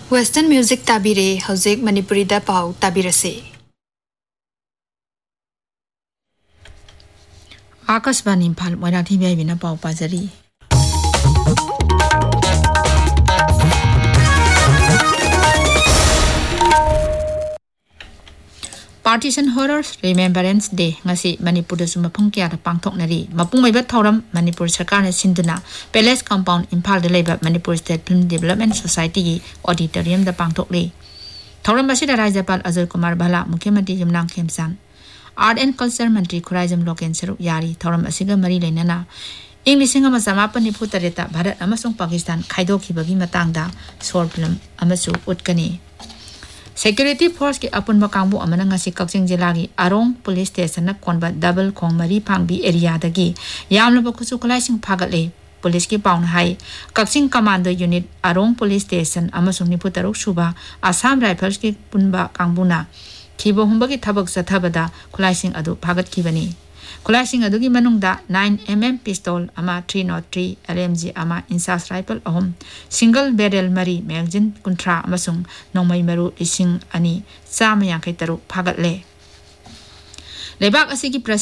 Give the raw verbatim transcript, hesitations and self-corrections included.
Western music tabire hauzik Manipuri da pau tabirase. Akashvani Imphal Marathi Bina Pau Pazari. Partition Horrors Remembrance Day ngasi Manipur da suma phungkya da pangthok nari mapung maiba thoram Manipur sarkar na sinduna Palace Compound Imphal da leba Manipur State Film Development Society gi auditorium da pangthok le thoram basi da Rajapal Ajay Kumar Bhala Mukhyamantri Yumnang Khemsan Art and Culture Mantri Khuraijam Loken Sarup Yari thoram asiga mari leinana English ama samapan ni phutareta Bharat amasung Pakistan khaidokhibagi matangda short film amasu utkani Security Force ki apun bakangbu amana ngasi Kakching Jila gi Arong Police Station na konba double khong mari phangbi area dagi yamna bakusu kulaising phagatle police ki paun hai Kakching Commando Unit Arong Police Station amasung niputaruk suba Assam Rifles ki punba kangbuna khibo humba ki thabak sathabada kulaising adu phagat khibani kulaising adu gi manungda nine millimeter pistol ama three oh three L M G ama insas rifle ahum single barrel mari magazine kuntra amasung nongmai maru ising ani chama yankai taruk phagat le lebak asigi